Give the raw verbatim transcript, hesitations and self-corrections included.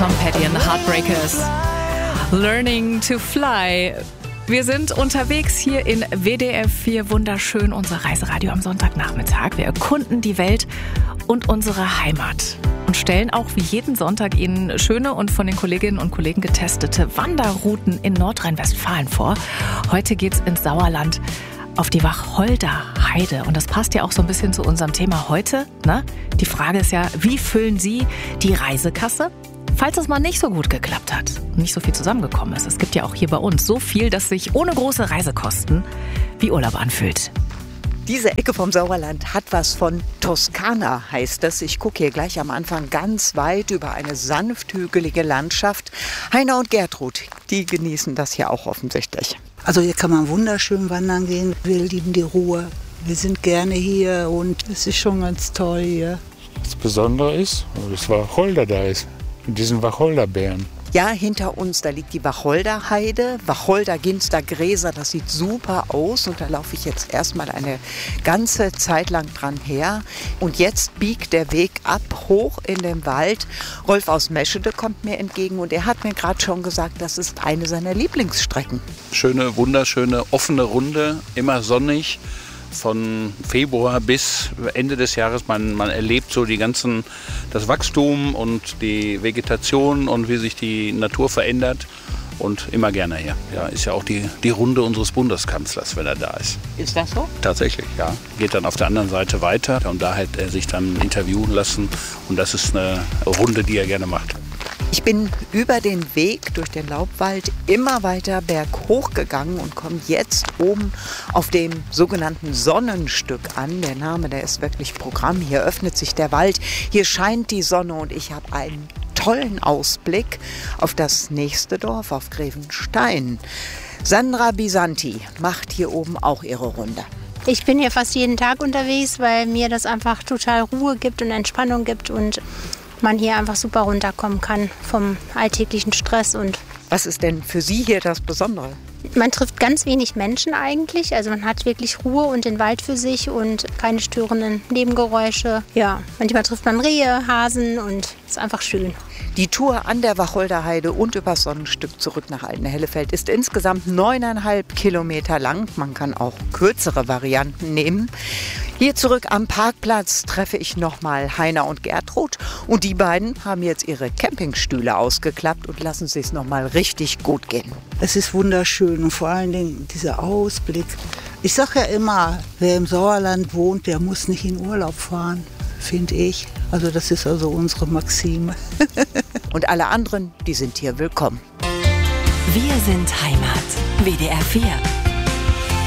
Tom Petty and the Heartbreakers. Learning to Fly. Wir sind unterwegs hier in W D R vier. Wunderschön, unser Reiseradio am Sonntagnachmittag. Wir erkunden die Welt und unsere Heimat und stellen auch wie jeden Sonntag Ihnen schöne und von den Kolleginnen und Kollegen getestete Wanderrouten in Nordrhein-Westfalen vor. Heute geht's ins Sauerland auf die Wacholder Heide. Und das passt ja auch so ein bisschen zu unserem Thema heute, ne? Die Frage ist ja, wie füllen Sie die Reisekasse? Falls es mal nicht so gut geklappt hat und nicht so viel zusammengekommen ist. Es gibt ja auch hier bei uns so viel, dass sich ohne große Reisekosten wie Urlaub anfühlt. Diese Ecke vom Sauerland hat was von Toskana, heißt es. Ich gucke hier gleich am Anfang ganz weit über eine sanft hügelige Landschaft. Heiner und Gertrud, die genießen das hier auch offensichtlich. Also hier kann man wunderschön wandern gehen. Wir lieben die Ruhe. Wir sind gerne hier und es ist schon ganz toll hier. Das Besondere ist, dass Wacholder da ist. Mit diesen Wacholderbeeren. Ja, hinter uns, da liegt die Wacholderheide, Wacholder, Ginster, Gräser, das sieht super aus und da laufe ich jetzt erstmal eine ganze Zeit lang dran her. Und jetzt biegt der Weg ab, hoch in den Wald. Rolf aus Meschede kommt mir entgegen und er hat mir gerade schon gesagt, das ist eine seiner Lieblingsstrecken. Schöne, wunderschöne, offene Runde, immer sonnig. Von Februar bis Ende des Jahres, man, man erlebt so die ganzen, das Wachstum und die Vegetation und wie sich die Natur verändert und immer gerne hier. Ja, ist ja auch die, die Runde unseres Bundeskanzlers, wenn er da ist. Ist das so? Tatsächlich, ja. Geht dann auf der anderen Seite weiter und da hat er sich dann interviewen lassen und das ist eine Runde, die er gerne macht. Ich bin über den Weg durch den Laubwald immer weiter berghoch gegangen und komme jetzt oben auf dem sogenannten Sonnenstück an. Der Name, der ist wirklich Programm. Hier öffnet sich der Wald, hier scheint die Sonne und ich habe einen tollen Ausblick auf das nächste Dorf, auf Grevenstein. Sandra Bisanti macht hier oben auch ihre Runde. Ich bin hier fast jeden Tag unterwegs, weil mir das einfach total Ruhe gibt und Entspannung gibt und man hier einfach super runterkommen kann vom alltäglichen Stress. Und was ist denn für Sie hier das Besondere? Man trifft ganz wenig Menschen eigentlich, also man hat wirklich Ruhe und den Wald für sich und keine störenden Nebengeräusche. Ja, manchmal trifft man Rehe, Hasen und es ist einfach schön. Die Tour an der Wacholderheide und übers Sonnenstück zurück nach Altenhellefeld ist insgesamt neuneinhalb Kilometer lang. Man kann auch kürzere Varianten nehmen. Hier zurück am Parkplatz treffe ich nochmal Heiner und Gertrud. Und die beiden haben jetzt ihre Campingstühle ausgeklappt und lassen es sich nochmal richtig gut gehen. Es ist wunderschön und vor allen Dingen dieser Ausblick. Ich sage ja immer, wer im Sauerland wohnt, der muss nicht in Urlaub fahren, finde ich. Also das ist also unsere Maxime. Und alle anderen, die sind hier willkommen. Wir sind Heimat. W D R vier.